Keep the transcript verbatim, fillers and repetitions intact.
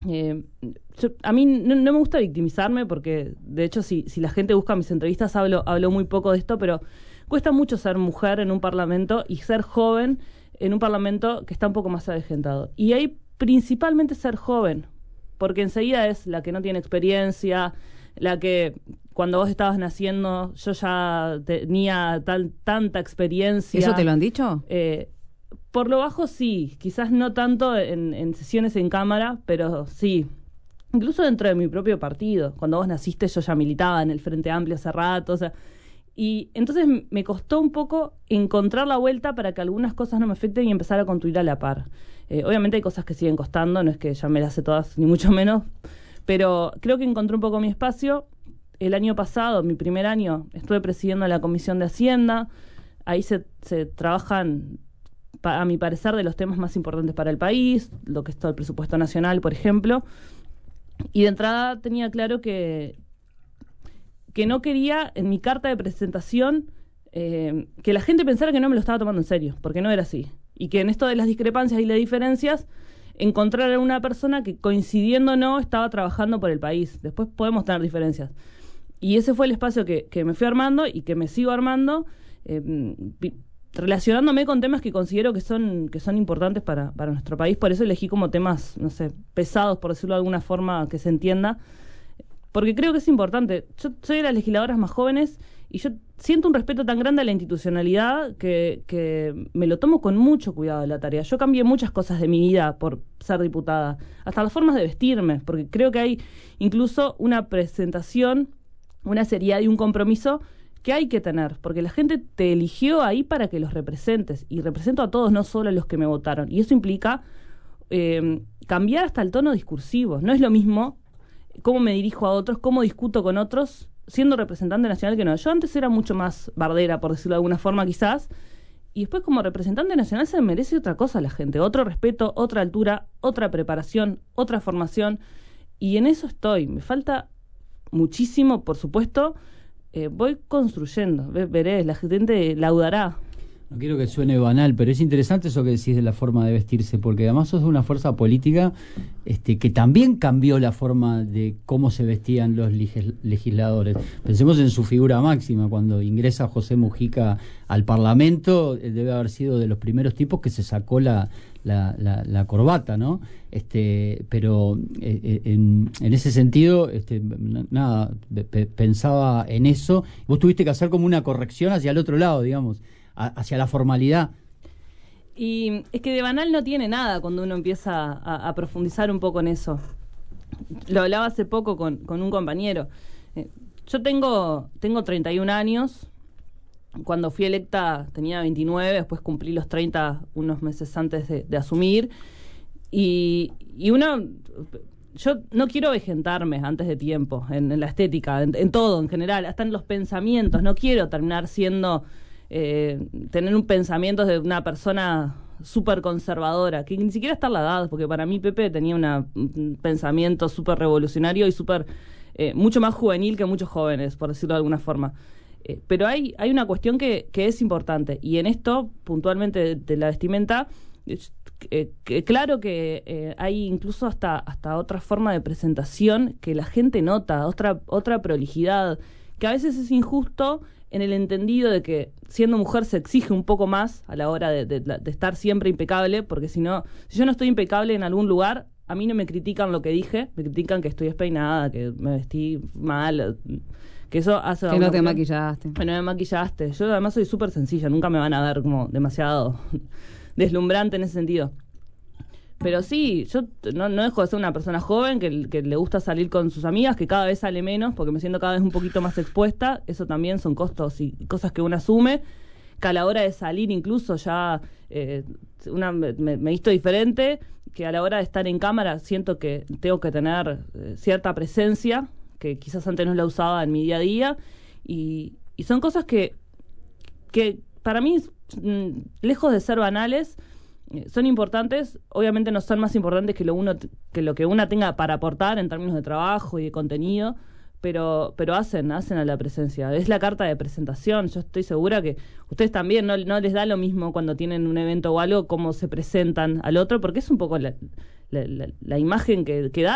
Eh, yo, a mí no, no me gusta victimizarme porque, de hecho, si, si la gente busca mis entrevistas, hablo, hablo muy poco de esto, pero cuesta mucho ser mujer en un parlamento y ser joven en un parlamento que está un poco más avejentado. Y ahí principalmente ser joven, porque enseguida es la que no tiene experiencia, la que cuando vos estabas naciendo yo ya tenía tal, tanta experiencia. ¿Eso te lo han dicho? Eh, por lo bajo sí, quizás no tanto en, en sesiones en cámara, pero sí. Incluso dentro de mi propio partido. Cuando vos naciste yo ya militaba en el Frente Amplio hace rato, o sea, y entonces me costó un poco encontrar la vuelta para que algunas cosas no me afecten y empezar a construir a la par. Eh, obviamente hay cosas que siguen costando, no es que ya me las sé todas, ni mucho menos, pero creo que encontré un poco mi espacio. El año pasado, mi primer año, estuve presidiendo la Comisión de Hacienda. Ahí se, se trabajan, a mi parecer, de los temas más importantes para el país, lo que es todo el presupuesto nacional, por ejemplo. Y de entrada tenía claro que, que no quería, en mi carta de presentación, eh, que la gente pensara que no me lo estaba tomando en serio, porque no era así. Y que en esto de las discrepancias y las diferencias, encontrar a una persona que, coincidiendo o no, estaba trabajando por el país. Después podemos tener diferencias. Y ese fue el espacio que, que me fui armando y que me sigo armando, eh, relacionándome con temas que considero que son que son importantes para, para nuestro país. Por eso elegí como temas, no sé, pesados, por decirlo de alguna forma que se entienda, porque creo que es importante. Yo soy de las legisladoras más jóvenes y yo siento un respeto tan grande a la institucionalidad que, que me lo tomo con mucho cuidado de la tarea. Yo cambié muchas cosas de mi vida por ser diputada, hasta las formas de vestirme, porque creo que hay incluso una presentación, una seriedad y un compromiso que hay que tener, porque la gente te eligió ahí para que los representes, y represento a todos, no solo a los que me votaron, y eso implica eh, cambiar hasta el tono discursivo. No es lo mismo cómo me dirijo a otros, cómo discuto con otros, siendo representante nacional que no. Yo antes era mucho más bardera, por decirlo de alguna forma quizás, y después como representante nacional se merece otra cosa la gente, otro respeto, otra altura, otra preparación, otra formación, y en eso estoy. Me falta muchísimo, por supuesto. Eh, voy construyendo, Ve, veré, la gente laudará. No quiero que suene banal, pero es interesante eso que decís de la forma de vestirse, porque además sos de una fuerza política este, que también cambió la forma de cómo se vestían los legisladores. Pensemos en su figura máxima, cuando ingresa José Mujica al Parlamento, debe haber sido de los primeros tipos que se sacó la, la, la, la corbata, ¿no? Este, pero eh, en, en ese sentido, este, nada, pe- pensaba en eso. Vos tuviste que hacer como una corrección hacia el otro lado, digamos, hacia la formalidad. Y es que de banal no tiene nada cuando uno empieza a, a profundizar un poco en eso. Lo hablaba hace poco con, con un compañero. Eh, yo tengo, tengo treinta y un años. Cuando fui electa tenía veintinueve, después cumplí los treinta unos meses antes de, de asumir. Y, y uno... Yo no quiero vejentarme antes de tiempo en, en la estética, en, en todo en general, hasta en los pensamientos. No quiero terminar siendo... Eh, tener un pensamiento de una persona súper conservadora, que ni siquiera está a la edad, porque para mí Pepe tenía una, un pensamiento súper revolucionario y súper, eh, mucho más juvenil que muchos jóvenes, por decirlo de alguna forma. Eh, pero hay, hay una cuestión que, que es importante, y en esto, puntualmente de, de la vestimenta, eh, que, claro que eh, hay incluso hasta, hasta otra forma de presentación que la gente nota, otra, otra prolijidad, que a veces es injusto en el entendido de que siendo mujer se exige un poco más a la hora de, de, de estar siempre impecable, porque si no, si yo no estoy impecable en algún lugar, a mí no me critican lo que dije, me critican que estoy despeinada, que me vestí mal, que eso hace... Que no te maquillaste. Que no me maquillaste. Yo además soy súper sencilla, nunca me van a ver como demasiado deslumbrante en ese sentido. Pero sí, yo no, no dejo de ser una persona joven que, que le gusta salir con sus amigas, que cada vez sale menos porque me siento cada vez un poquito más expuesta. Eso también son costos y cosas que uno asume, que a la hora de salir incluso ya eh, una, me, me visto diferente, que a la hora de estar en cámara siento que tengo que tener eh, cierta presencia, que quizás antes no la usaba en mi día a día, y, y son cosas que, que para mí, mm, lejos de ser banales, son importantes. Obviamente no son más importantes que lo uno que lo que una tenga para aportar en términos de trabajo y de contenido, pero pero hacen hacen a la presencia. Es la carta de presentación. Yo estoy segura que ustedes también no, no les da lo mismo cuando tienen un evento o algo cómo se presentan al otro, porque es un poco la, la, la, la imagen que, que da